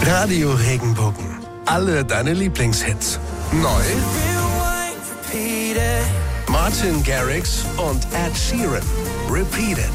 Radio Regenbogen. Alle deine Lieblingshits. Neu: Martin Garrix und Ed Sheeran. Repeat It.